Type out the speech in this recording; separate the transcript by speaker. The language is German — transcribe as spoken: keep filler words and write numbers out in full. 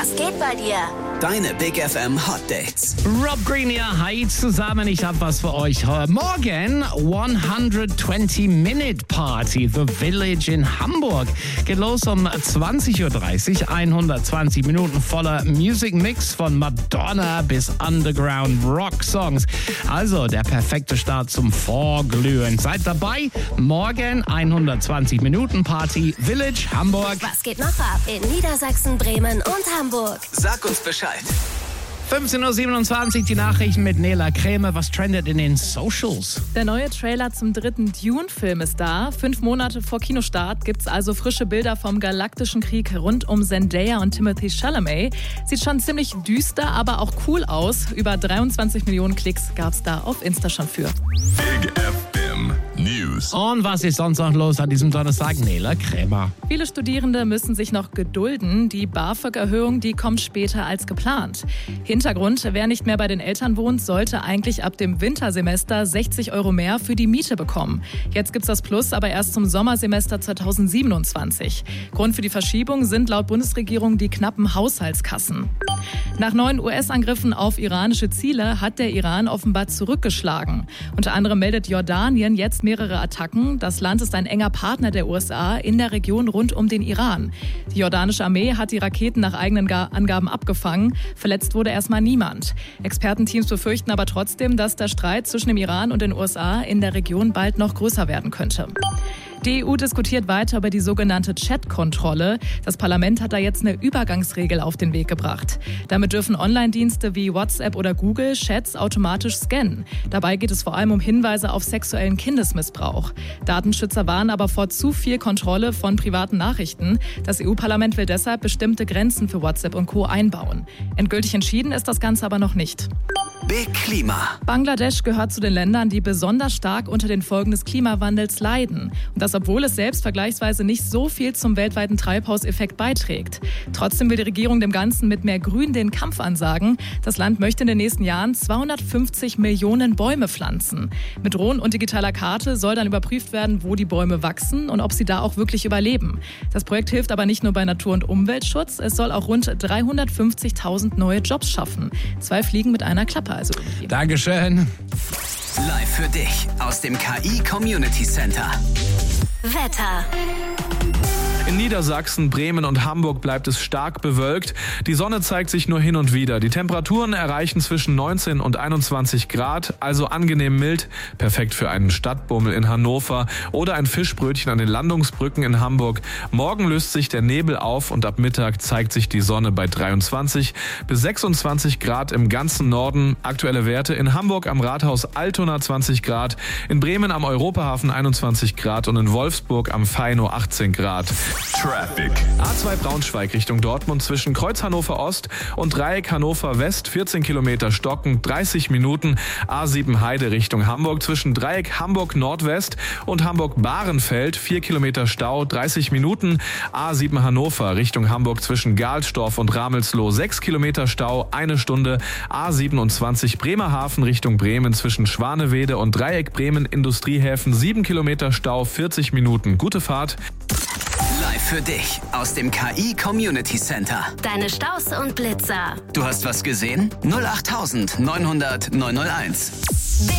Speaker 1: Was geht bei dir?
Speaker 2: Deine Big F M Hot Dates.
Speaker 3: Rob Green hier, hi zusammen, ich hab was für euch. Morgen hundertzwanzig Minute Party, The Village in Hamburg. Geht los um zwanzig Uhr dreißig, hundertzwanzig Minuten voller Music Mix von Madonna bis Underground Rock Songs. Also der perfekte Start zum Vorglühen. Seid dabei, morgen hundertzwanzig Minuten Party, Village Hamburg.
Speaker 1: Was geht noch ab in Niedersachsen, Bremen und Hamburg?
Speaker 2: Sag uns Bescheid.
Speaker 3: fünfzehn Uhr siebenundzwanzig, die Nachrichten mit Nela Krämer. Was trendet in den Socials?
Speaker 4: Der neue Trailer zum dritten Dune-Film ist da. Fünf Monate vor Kinostart gibt's also frische Bilder vom galaktischen Krieg rund um Zendaya und Timothée Chalamet. Sieht schon ziemlich düster, aber auch cool aus. Über dreiundzwanzig Millionen Klicks gab's da auf Insta schon für.
Speaker 5: Big F M News.
Speaker 3: Und was ist sonst noch los an diesem Donnerstag? Nela Krämer.
Speaker 4: Viele Studierende müssen sich noch gedulden. Die BAföG-Erhöhung, die kommt später als geplant. Hintergrund, wer nicht mehr bei den Eltern wohnt, sollte eigentlich ab dem Wintersemester sechzig Euro mehr für die Miete bekommen. Jetzt gibt's das Plus, aber erst zum Sommersemester zweitausendsiebenundzwanzig. Grund für die Verschiebung sind laut Bundesregierung die knappen Haushaltskassen. Nach neuen U S-Angriffen auf iranische Ziele hat der Iran offenbar zurückgeschlagen. Unter anderem meldet Jordanien jetzt mehrere Attacken. Das Land ist ein enger Partner der U S A in der Region rund um den Iran. Die jordanische Armee hat die Raketen nach eigenen Angaben abgefangen. Verletzt wurde erstmal niemand. Expertenteams befürchten aber trotzdem, dass der Streit zwischen dem Iran und den U S A in der Region bald noch größer werden könnte. Die E U diskutiert weiter über die sogenannte Chat-Kontrolle. Das Parlament hat da jetzt eine Übergangsregel auf den Weg gebracht. Damit dürfen Online-Dienste wie WhatsApp oder Google Chats automatisch scannen. Dabei geht es vor allem um Hinweise auf sexuellen Kindesmissbrauch. Datenschützer warnen aber vor zu viel Kontrolle von privaten Nachrichten. Das E U-Parlament will deshalb bestimmte Grenzen für WhatsApp und Co. einbauen. Endgültig entschieden ist das Ganze aber noch nicht.
Speaker 2: Big Klima.
Speaker 4: Bangladesch gehört zu den Ländern, die besonders stark unter den Folgen des Klimawandels leiden. Und das, obwohl es selbst vergleichsweise nicht so viel zum weltweiten Treibhauseffekt beiträgt. Trotzdem will die Regierung dem Ganzen mit mehr Grün den Kampf ansagen. Das Land möchte in den nächsten Jahren zweihundertfünfzig Millionen Bäume pflanzen. Mit Drohnen und digitaler Karte soll dann überprüft werden, wo die Bäume wachsen und ob sie da auch wirklich überleben. Das Projekt hilft aber nicht nur bei Natur- und Umweltschutz. Es soll auch rund dreihundertfünfzigtausend neue Jobs schaffen. Zwei Fliegen mit einer Klappe also irgendwie.
Speaker 3: Dankeschön.
Speaker 2: Live für dich aus dem K I Community Center.
Speaker 1: Wetter.
Speaker 6: In Niedersachsen, Bremen und Hamburg bleibt es stark bewölkt. Die Sonne zeigt sich nur hin und wieder. Die Temperaturen erreichen zwischen neunzehn und einundzwanzig Grad, also angenehm mild. Perfekt für einen Stadtbummel in Hannover oder ein Fischbrötchen an den Landungsbrücken in Hamburg. Morgen löst sich der Nebel auf und ab Mittag zeigt sich die Sonne bei dreiundzwanzig bis sechsundzwanzig Grad im ganzen Norden. Aktuelle Werte in Hamburg am Rathaus Altona zwanzig Grad, in Bremen am Europahafen einundzwanzig Grad und in Wolfsburg am Feino achtzehn Grad.
Speaker 5: Traffic.
Speaker 6: A zwei Braunschweig Richtung Dortmund zwischen Kreuz Hannover Ost und Dreieck Hannover West, vierzehn Kilometer stocken, dreißig Minuten. A sieben Heide Richtung Hamburg zwischen Dreieck Hamburg Nordwest und Hamburg Bahrenfeld, vier Kilometer Stau, dreißig Minuten. A sieben Hannover Richtung Hamburg zwischen Gahlstorf und Ramelsloh, sechs Kilometer Stau, eine Stunde. A siebenundzwanzig Bremerhaven Richtung Bremen zwischen Schwanewede und Dreieck Bremen Industriehäfen, sieben Kilometer Stau, vierzig Minuten. Gute Fahrt.
Speaker 2: Live für dich aus dem K I Community Center.
Speaker 1: Deine Staus und Blitzer.
Speaker 2: Du hast was gesehen? null acht neunhundert neunhunderteins.